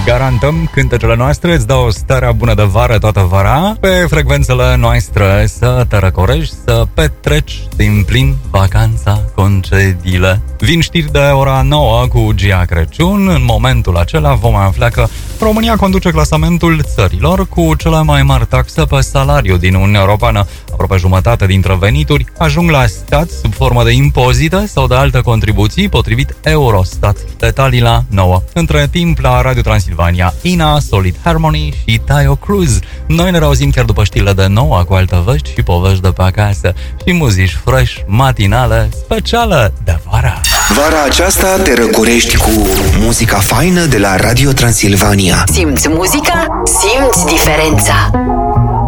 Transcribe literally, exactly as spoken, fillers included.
garantăm cântecele noastre îți dau o stare bună de vară toată vara pe frecvențele noastre, să te răcorești, să petreci din plin vacanța, concediile. Vin știri de ora nouă cu Gia Crăciun. În momentul acela vom afla că România conduce clasamentul țărilor cu cele mai mari taxe pe salariu din Uniunea Europeană. Aproape jumătate dintre venituri ajung la stat sub formă de impozite sau de alte contribuții, potrivit Eurostat. Detalii la nouă. Între timp, la Radio Transilvania, Ina, Solid Harmony și Taio Cruz. Noi ne reauzim chiar după știrile de nouă cu alte vești și povești de pe acasă și muzici fresh, matinale, speciale de vară. Vara aceasta te răcorești cu muzica faină de la Radio Transilvania. Simți muzica, simți diferența.